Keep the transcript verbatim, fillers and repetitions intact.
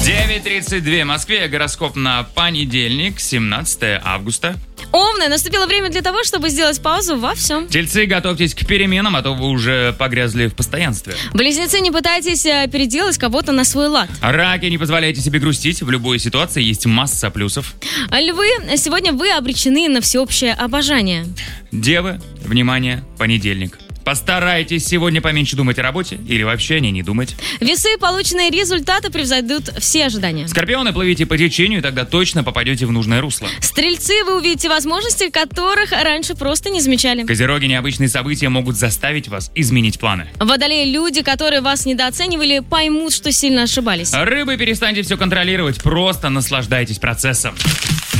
девять тридцать два в Москве. Гороскоп на понедельник, семнадцатое августа. Овны, наступило время для того, чтобы сделать паузу во всем. Тельцы, готовьтесь к переменам, а то вы уже погрязли в постоянстве. Близнецы, не пытайтесь э, переделать кого-то на свой лад. Раки, не позволяйте себе грустить. В любой ситуации есть масса плюсов. Львы, сегодня вы обречены на всеобщее обожание. Девы, внимание, понедельник. Постарайтесь сегодня поменьше думать о работе или вообще о ней не думать. Весы, полученные результаты превзойдут все ожидания. Скорпионы, плывите по течению, и тогда точно попадете в нужное русло. Стрельцы, вы увидите возможности, которых раньше просто не замечали. Козероги, необычные события могут заставить вас изменить планы. Водолеи, люди, которые вас недооценивали, поймут, что сильно ошибались. Рыбы, перестаньте все контролировать, просто наслаждайтесь процессом.